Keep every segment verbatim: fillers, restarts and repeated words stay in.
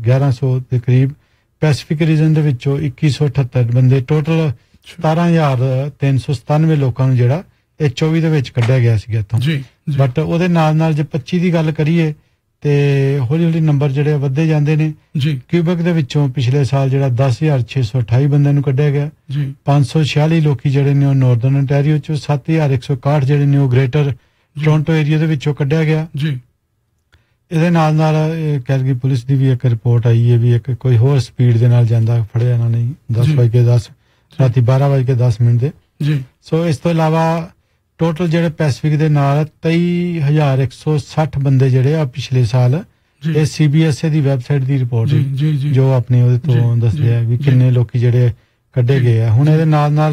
ਗਿਆਰਾਂ ਸੌ ਦੇ ਕਰੀਬ, ਪੈਸੀਫਿਕ ਰੀਜਨ ਦੇ ਵਿੱਚੋਂ ਇੱਕੀ ਸੌ ਅਠੱਤਰ ਬੰਦੇ, ਟੋਟਲ ਸਤਾਰਾਂ ਹਜ਼ਾਰ ਤਿੰਨ ਸੌ ਸਤਾਨਵੇਂ ਲੋਕਾਂ ਨੂੰ ਜਿਹੜਾ ਇਹ ਚੌਵੀ ਦੇ ਵਿੱਚ ਕੱਢਿਆ ਗਿਆ ਸੀਗਾ ਇੱਥੋਂ। ਬਟ ਉਹਦੇ ਨਾਲ ਨਾਲ ਜੇ ਪੱਚੀ ਦੀ ਗੱਲ ਕਰੀਏ ਤੇ ਹੌਲੀ ਹੌਲੀ ਨੰਬਰ ਜਿਹੜੇ ਵੱਧਦੇ ਜਾਂਦੇ ਨੇ। ਕਿਊਬਿਕ ਦੇ ਵਿੱਚੋਂ ਪਿਛਲੇ ਸਾਲ ਜਿਹੜਾ ਦਸ ਹਜ਼ਾਰ ਛੇ ਸੌ ਅਠਾਈ ਬੰਦਿਆਂ ਨੂੰ ਕੱਢਿਆ ਗਿਆ, ਪੰਜ ਸੌ ਛਿਆਲੀ ਲੋਕੀ ਜਿਹੜੇ ਨੇ ਉਹ ਨਾਰਦਰਨ ontario ਚੋਂ, ਸੱਤ ਹਜ਼ਾਰ ਇੱਕ ਸੌ ਇਕਾਹਠ ਜਿਹੜੇ ਨੇ ਉਹ ਗ੍ਰੇਟਰ ਟੋਰਾਂਟੋ ਏਰੀਆ ਦੇ ਵਿੱਚੋਂ ਕੱਢਿਆ ਗਿਆ। ਇਹਦੇ ਨਾਲ ਨਾਲ ਕੈਲਗਰੀ ਪੁਲਿਸ ਦੀ ਵੀ ਇੱਕ ਰਿਪੋਰਟ ਆਈ ਹੈ ਵੀ ਇੱਕ ਕੋਈ ਹੋਰ ਸਪੀਡ ਦੇ ਨਾਲ ਜਾਂਦਾ ਫੜਿਆ ਇਹਨਾਂ ਨੇ ਦਸ ਵਜੇ ਕੇ ਦਸ ਰਾਤੀ ਬਾਰਾਂ ਵਜੇ ਕੇ ਦਸ ਮਿੰਟ ਦੇ। ਸੋ ਇਸ ਤੋਂ ਇਲਾਵਾ ਟੋਟਲ ਜਿਹੜੇ ਪੈਸੀਫਿਕ ਦੇ ਨਾਲ ਤੇਈ ਹਜ਼ਾਰ ਇੱਕ ਸੌ ਸੱਠ ਬੰਦੇ ਜਿਹੜੇ ਆ ਪਿਛਲੇ ਸਾਲ, ਇਹ ਸੀ ਬੀ ਐਸ ਈ ਦੀ ਵੈਬਸਾਈਟ ਦੀ ਰਿਪੋਰਟ ਜੋ ਆਪਣੀ ਉਹਦੇ ਤੋਂ ਦੱਸਦੇ ਆ ਵੀ ਕਿੰਨੇ ਲੋਕੀ ਜਿਹੜੇ ਕੱਢੇ ਗਏ ਆ। ਹੁਣ ਇਹਦੇ ਨਾਲ ਨਾਲ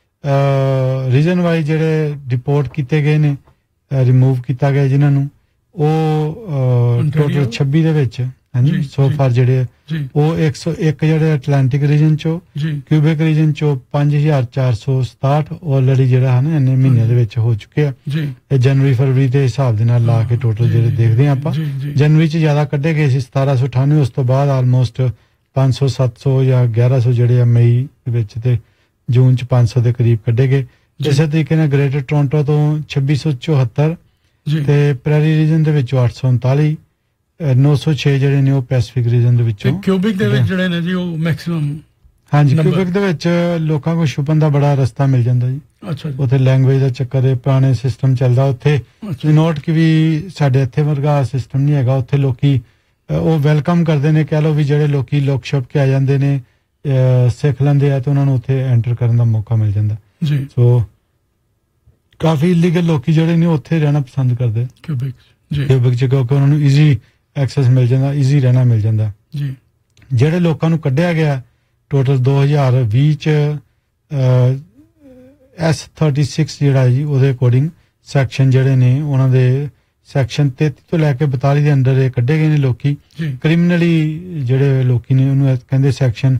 ਰੀਜਨ ਵਾਈਜ਼ ਜਿਹੜੇ ਰਿਪੋਰਟ ਕੀਤੇ ਗਏ ਨੇ, ਰਿਮੂਵ ਕੀਤਾ ਗਿਆ ਜਿਨ੍ਹਾਂ ਨੂੰ, ਉਹ ਟੋਟਲ ਛੱਬੀ ਦੇ ਵਿੱਚ ਹਾਂਜੀ ਸੋ ਫਾਰ ਜਿਹੜੇ ਉਹ ਇੱਕ ਸੌ ਇੱਕ ਜਿਹੜੇ ਅਟਲਾਂਟਿਕ ਰੀਜਨ ਚੋਂ, ਕਿਊਬਿਕ ਰੀਜਨ ਚੋਂ ਪੰਜ ਹਜ਼ਾਰ ਚਾਰ ਸੌ ਸਤਾਹਠ ਆਲਰੇਡੀ ਜਿਹੜਾ ਹਨ ਇੰਨੇ ਮਹੀਨਿਆਂ ਦੇ ਵਿੱਚ ਹੋ ਚੁੱਕੇ ਆ। ਇਹ ਜਨਵਰੀ ਫਰਵਰੀ ਦੇ ਹਿਸਾਬ ਦੇ ਨਾਲ ਲਾ ਕੇ ਟੋਟਲ ਜਿਹੜੇ ਦੇਖਦੇ ਆ ਆਪਾਂ, ਜਨਵਰੀ ਚ ਜ਼ਿਆਦਾ ਕੱਢੇ ਗਏ ਸੀ ਸਤਾਰਾਂ ਸੌ ਅਠਾਨਵੇਂ, ਉਸ ਤੋਂ ਬਾਅਦ ਆਲਮੋਸਟ ਪੰਜ ਸੌ ਸੱਤ ਸੌ ਜਾਂ ਗਿਆਰਾਂ ਸੌ ਜਿਹੜੇ ਆ ਮਈ ਦੇ ਵਿੱਚ ਤੇ ਜੂਨ ਚ ਪੰਜ ਸੌ ਦੇ ਕਰੀਬ ਕੱਢੇ ਗਏ। ਇਸੇ ਤਰੀਕੇ ਨਾਲ ਗ੍ਰੇਟਰ ਟੋਰਾਂਟੋ ਤੋਂ ਛੱਬੀ ਸੌ ਚੌਹੱਤਰ ਤੇ ਪ੍ਰੈਰੀ ਰੀਜਨ ਦੇ ਵਿੱਚੋਂ ਅੱਠ ਸੌ ਉਨਤਾਲੀ, ਨੌ ਸੌ ਛੇ ਜਿਹੜੇ ਨੇ ਉਹ ਪੈਸੀਫਿਕ ਰੀਜਨ ਦੇ ਵਿੱਚੋਂ। ਕਿਊਬਿਕ ਦੇ ਵਿੱਚ ਜਿਹੜੇ ਨੇ ਜੀ ਉਹ ਮੈਕਸਿਮਮ ਹਾਂਜੀ ਕਿਊਬਿਕ ਦੇ ਵਿੱਚ ਲੋਕਾਂ ਕੋਲ ਛੁਪਣ ਦਾ ਬੜਾ ਰਸਤਾ ਮਿਲ ਜਾਂਦਾ ਜੀ। ਅੱਛਾ, ਉੱਥੇ ਲੈਂਗੁਏਜ ਦਾ ਚੱਕਰ ਹੈ, ਪੁਰਾਣੇ ਸਿਸਟਮ ਚੱਲਦਾ ਉੱਥੇ, ਨੋਟ ਕਿ ਵੀ ਸਾਡੇ ਇੱਥੇ ਵਰਗਾ ਸਿਸਟਮ ਨਹੀਂ ਹੈਗਾ ਉੱਥੇ। ਲੋਕੀ ਉਹ ਵੈਲਕਮ ਕਰਦੇ ਨੇ, ਕਹਿ ਲਓ ਵੀ ਜਿਹੜੇ ਲੋਕੀ ਲੋਕ ਛੁਪ ਕੇ ਆ ਜਾਂਦੇ ਨੇ ਸਿੱਖ ਲੈਂਦੇ ਆ ਤੇ ਉਹਨਾਂ ਨੂੰ ਉੱਥੇ ਐਂਟਰ ਕਰਨ ਦਾ ਮੌਕਾ ਮਿਲ ਜਾਂਦਾ ਜੀ। ਸੋ ਕਾਫੀ ਇਲੀਗਲ ਲੋਕੀ ਜਿਹੜੇ ਨੇ ਉੱਥੇ ਰਹਿਣਾ ਪਸੰਦ ਕਰਦੇ ਕਿਊਬਿਕ ਜੀ, ਕਿਊਬਿਕ ਚ ਕਿਉਂਕਿ ਉਹਨਾਂ ਨੂੰ ਈਜ਼ੀ ਐਕਸੈਸ ਮਿਲ ਜਾਂਦਾ, ਈਜ਼ੀ ਰਹਿਣਾ ਮਿਲ ਜਾਂਦਾ ਜੀ। ਜਿਹੜੇ ਲੋਕਾਂ ਨੂੰ ਕੱਢਿਆ ਗਿਆ ਟੋਟਲ ਦੋ ਹਜ਼ਾਰ ਵੀਹ ਚ ਐਸ ਥਰਟੀ ਸਿਕਸ ਜਿਹੜਾ ਜੀ ਉਹਦੇ ਅਕੋਰਡਿੰਗ ਸੈਕਸ਼ਨ ਜਿਹੜੇ ਨੇ ਉਹਨਾਂ ਦੇ ਸੈਕਸ਼ਨ ਤੇਤੀ ਤੋਂ ਲੈ ਕੇ ਬਤਾਲੀ ਦੇ ਅੰਦਰ ਇਹ ਕੱਢੇ ਗਏ ਨੇ ਲੋਕੀ। ਕ੍ਰਿਮੀਨਲੀ ਜਿਹੜੇ ਲੋਕੀ ਨੇ ਉਹਨੂੰ ਕਹਿੰਦੇ ਸੈਕਸ਼ਨ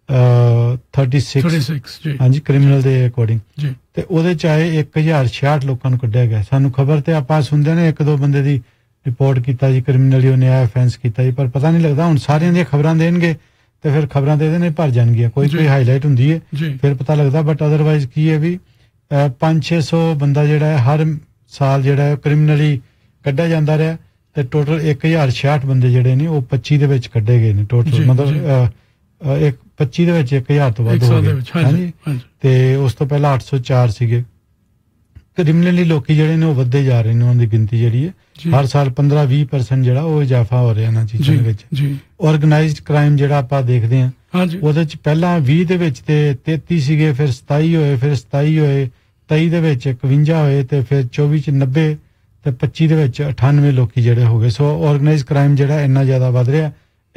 ਥਰਟੀ ਸਿਕਸ ਹਾਂਜੀ ਕ੍ਰਿਮੀਨਲ ਦੇ ਅਕੋਰਡਿੰਗ, ਤੇ ਉਹਦੇ ਚ ਆਏ ਇੱਕ ਹਜ਼ਾਰ ਛਿਆਹਠ ਲੋਕਾਂ ਨੂੰ ਕੱਢਿਆ ਗਿਆ। ਸਾਨੂੰ ਖਬਰ ਤੇ ਆਪਾਂ ਸੁਣਦੇ ਨੇ ਇੱਕ ਦੋ ਬੰਦੇ ਦੀ ਰਿਪੋਰਟ ਕੀਤਾ ਜੀ ਕ੍ਰਿਮੀਨਲੀ ਉਹਨੇ ਆ ਅਫੈਂਸ ਕੀਤਾ ਜੀ, ਪਰ ਪਤਾ ਨਹੀਂ ਲੱਗਦਾ। ਹੁਣ ਸਾਰਿਆਂ ਦੀਆਂ ਖਬਰਾਂ ਦੇਣਗੇ ਤੇ ਫਿਰ ਖਬਰਾਂ ਦੇ ਦੇਣੇ ਭਰ ਜਾਣਗੀਆਂ, ਕੋਈ ਕੋਈ ਹਾਈਲਾਈਟ ਹੁੰਦੀ ਹੈ ਫਿਰ ਪਤਾ ਲੱਗਦਾ। ਬਟ ਅਦਰਵਾਈਜ਼ ਕੀ ਹੈ ਵੀ ਪੰਜ ਛੇ ਸੌ ਬੰਦਾ ਜਿਹੜਾ ਹੈ ਹਰ ਸਾਲ ਜਿਹੜਾ ਕ੍ਰਿਮੀਨਲੀ ਕੱਢਿਆ ਜਾਂਦਾ ਰਿਹਾ, ਤੇ ਟੋਟਲ ਇੱਕ ਹਜ਼ਾਰ ਛਿਆਹਠ ਬੰਦੇ ਜਿਹੜੇ ਨੇ ਉਹ ਪੱਚੀ ਦੇ ਵਿੱਚ ਕੱਢੇ ਗਏ ਨੇ ਟੋਟਲ, ਮਤਲਬ ਇੱਕ ਪੱਚੀ ਦੇ ਵਿੱਚ ਇੱਕ ਹਜ਼ਾਰ ਤੋਂ ਵੱਧ ਹੋ ਗਏ ਹਾਂਜੀ। ਤੇ ਉਸ ਤੋਂ ਪਹਿਲਾਂ ਅੱਠ ਸੌ ਚਾਰ ਸੀਗੇ। ਕ੍ਰਿਮੀਨਲੀ ਲੋਕੀ ਜਿਹੜੇ ਨੇ ਉਹ ਵੱਧਦੇ ਜਾ ਰਹੇ ਨੇ, ਉਹਨਾਂ ਦੀ ਗਿਣਤੀ ਜਿਹੜੀ ਹੈ ਹਰ ਸਾਲ ਪੰਦਰਾਂ ਵੀਹ ਪਰਸੈਂਟ ਜਿਹੜਾ ਉਹ ਇਜ਼ਾਫਾ ਹੋ ਰਿਹਾ ਇਹਨਾਂ ਚੀਜ਼ਾਂ ਦੇ ਵਿੱਚ। ਆਰਗੇਨਾਈਜ਼ਡ ਕ੍ਰਾਈਮ ਜਿਹੜਾ ਆਪਾਂ ਦੇਖਦੇ ਹਾਂ ਉਹਦੇ ਚ ਪਹਿਲਾਂ ਵੀਹ ਦੇ ਵਿੱਚ ਤੇ ਤੇਤੀ ਸੀਗੇ, ਫਿਰ ਸਤਾਈ ਹੋਏ, ਫਿਰ ਸਤਾਈ ਹੋਏ, ਤੇਈ ਦੇ ਵਿੱਚ ਇਕਵੰਜਾ ਹੋਏ, ਤੇ ਫਿਰ ਚੌਵੀ ਚ ਨੱਬੇ, ਤੇ ਪੱਚੀ ਦੇ ਵਿੱਚ ਅਠਾਨਵੇਂ ਲੋਕੀ ਜਿਹੜੇ ਹੋ ਗਏ। ਸੋ ਆਰਗੇਨਾਈਜ਼ਡ ਕ੍ਰਾਈਮ ਜਿਹੜਾ ਇੰਨਾ ਜ਼ਿਆਦਾ ਵੱਧ ਰਿਹਾ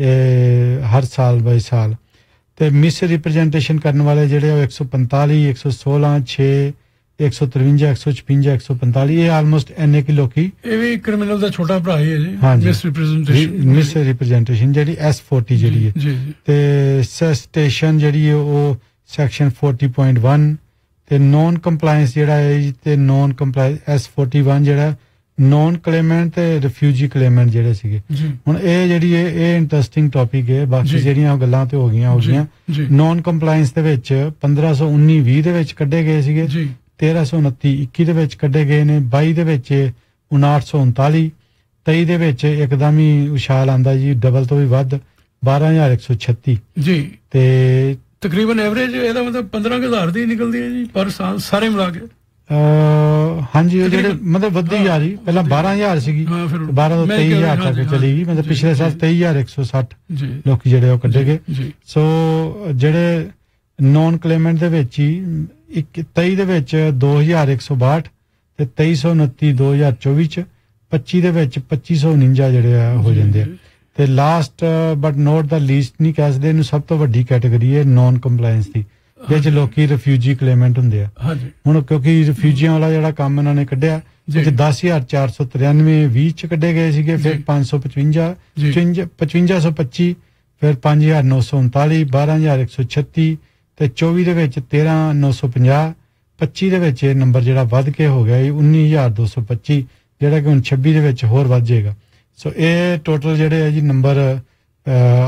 ਹਰ ਸਾਲ ਬਾਈ ਸਾਲ। ਤੇ ਮਿਸ ਰਿਪਰੈਜ਼ੈਂਟੇਸ਼ਨ ਕਰਨ ਵਾਲੇ ਜਿਹੜੇ ਉਹ ਇੱਕ ਸੌ ਪੰਤਾਲੀ, ਇੱਕ ਸੌ ਸੋਲਾਂ, ਛੇ, ਇੱਕ ਸੌ ਤਰਵੰਜਾ, ਇੱਕ ਸੌ ਛਪੰਜਾ, ਇੱਕ ਸੌ ਪੰਤਾਲੀ, ਇਹ ਆਲਮੋਸਟ ਇੰਨੇ ਕੀ ਲੋਕੀ। ਇਹ ਵੀ ਕ੍ਰਿਮੀਨਲ ਦਾ ਛੋਟਾ ਭਰਾ ਹੀ ਹੈ ਜੀ। ਮਿਸ ਰਿਪਰੈਜ਼ੈਂਟੇਸ਼ਨ ਮਿਸ ਰਿਪਰੈਜ਼ੈਂਟੇਸ਼ਨ ਜਿਹੜੀ ਐਸ ਫੋਰਟੀ ਜਿਹੜੀ ਹੈ, ਤੇ ਸੈਸਟੇਸ਼ਨ ਜਿਹੜੀ ਹੈ ਉਹ ਸੈਕਸ਼ਨ ਫੋਰਟੀ ਪੁਆਇੰਟ ਵਨ, ਤੇ ਨੋਨ ਕੰਪਲਾਇੰਸ ਜਿਹੜਾ ਹੈ ਤੇ non compliance S forty one ਜਿਹੜਾ ਨੋਨ ਕਲੇਮੈਂਟ ਤੇ ਰਿਫਿਊਜੀ ਕਲੇਮੈਂਟ ਜਿਹੜੇ ਸੀਗੇ। ਹੁਣ ਇਹ ਜਿਹੜੀ ਹੈ ਇਹ ਇੰਟਰਸਟਿੰਗ ਟੌਪਿਕ ਹੈ। ਬਾਕੀ ਜਿਹੜੀਆਂ ਗੱਲਾਂ ਤੇ ਹੋ ਗਈਆਂ ਹੋ ਗਈਆਂ। ਨੋਨ ਕੰਪਲਾਇੰਸ ਦੇ ਵਿੱਚ ਪੰਦਰਾਂ ਸੌ ਉੱਨੀ ਵੀਹ ਦੇ ਵਿੱਚ ਕੱਢੇ ਗਏ ਸੀਗੇ, ਤੇਰਾਂ ਸੌ ਉਨੱਤੀ ਇੱਕੀ ਦੇ ਵਿੱਚ ਕੱਢੇ ਗਏ ਨੇ, ਬਾਈ ਦੇ ਵਿੱਚ ਉਨਾਹਠ ਸੌ ਉਨਤਾਲੀ, ਤੇਈ ਦੇ ਵਿੱਚ ਇੱਕਦਮ ਹੀ ਉਛਾਲ ਆਂਦਾ ਜੀ ਡਬਲ ਤੋਂ ਵੀ ਵੱਧ ਬਾਰਾਂ ਹਜ਼ਾਰ ਇੱਕ ਸੌ ਛੱਤੀ ਜੀ, ਤੇ ਤਕਰੀਬਨ ਐਵਰੇਜ ਇਹਦਾ ਮਤਲਬ ਪੰਦਰਾਂ ਹਜ਼ਾਰ ਦੀ ਨਿਕਲਦੀ ਹੈ ਜੀ ਪਰ ਸਾਲ ਸਾਰੇ ਮਿਲਾ ਕੇ। ਹਾਂਜੀ ਉਹ ਜਿਹੜੇ ਮਤਲਬ ਵੱਧਦੀ ਜਾ ਰਹੀ, ਪਹਿਲਾਂ ਬਾਰਾਂ ਹਜ਼ਾਰ ਸੀਗੀ, ਬਾਰਾਂ ਤੋਂ ਤੇਈ ਹਜ਼ਾਰ ਤੱਕ ਚਲੀ ਗਈ। ਮਤਲਬ ਪਿਛਲੇ ਸਾਲ ਤੇਈ ਹਜ਼ਾਰ ਇੱਕ ਸੌ ਸੱਠ ਲੋਕੀ ਜਿਹੜੇ ਉਹ ਕੱਢੇ ਗਏ। ਸੋ ਜਿਹੜੇ ਨੋਨ ਕਲੇਮੈਂਟ ਦੇ ਵਿੱਚ ਹੀ ਇੱਕ ਤੇਈ ਦੇ ਵਿੱਚ ਦੋ ਹਜ਼ਾਰ ਇੱਕ ਸੌ ਬਾਹਠ, ਤੇ ਤੇਈ ਸੌ ਉਨੱਤੀ ਦੋ ਹਜ਼ਾਰ ਚੌਵੀ ਚ, ਪੱਚੀ ਦੇ ਵਿੱਚ ਪੱਚੀ ਸੌ ਉਨੰਜਾ ਜਿਹੜੇ ਆ ਹੋ ਜਾਂਦੇ ਆ। ਤੇ last but not the least ਨਹੀਂ ਕਹਿ ਸਕਦੇ, ਇਹਨੂੰ ਸਭ ਤੋਂ ਵੱਡੀ ਕੈਟੇਗਰੀ ਹੈ ਨੋਨ ਕੰਪਲਾਇੰਸ ਦੀ, ਜਿਹਦੇ ਚ ਲੋਕੀ ਰਿਫਿਊਜੀ ਕਲੇਮੈਂਟ ਹੁੰਦੇ ਆ। ਹੁਣ ਕਿਉਂਕਿ ਰਿਫਿਊਜੀਆਂ ਵਾਲਾ ਜਿਹੜਾ ਕੰਮ ਇਹਨਾਂ ਨੇ ਕੱਢਿਆ, ਦਸ ਹਜ਼ਾਰ ਚਾਰ ਸੌ ਤਰਿਆਨਵੇਂ ਵੀਹ ਚ ਕੱਢੇ ਗਏ ਸੀਗੇ, ਫਿਰ ਪੰਜ ਸੌ ਪਚਵੰਜਾ ਪਚਵੰਜਾ ਸੌ ਪੱਚੀ, ਫਿਰ ਪੰਜ ਹਜ਼ਾਰ ਨੌ ਸੌ ਉਨਤਾਲੀ, ਬਾਰਾਂ ਹਜ਼ਾਰ ਇੱਕ ਸੌ ਛੱਤੀ, ਤੇ ਚੌਵੀ ਦੇ ਵਿੱਚ ਤੇਰਾਂ ਨੌ ਸੌ ਪੰਜਾਹ, ਪੱਚੀ ਦੇ ਵਿੱਚ ਇਹ ਨੰਬਰ ਜਿਹੜਾ ਵੱਧ ਕੇ ਹੋ ਗਿਆ ਉੱਨੀ ਹਜ਼ਾਰ ਦੋ ਸੌ ਪੱਚੀ, ਜਿਹੜਾ ਕਿ ਹੁਣ ਛੱਬੀ ਦੇ ਵਿੱਚ ਹੋਰ ਵੱਧ ਜਾਏਗਾ। ਸੋ ਇਹ ਟੋਟਲ ਜਿਹੜੇ ਹੈ ਜੀ ਨੰਬਰ